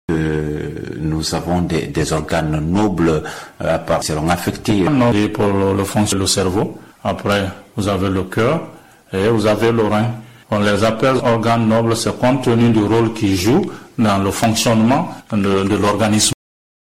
Nous avons des organes nobles à part seront affectés. Et pour le fonctionnement du cerveau, après vous avez le cœur et vous avez le rein. On les appelle organes nobles, c'est compte tenu du rôle qu'ils jouent dans le fonctionnement de l'organisme.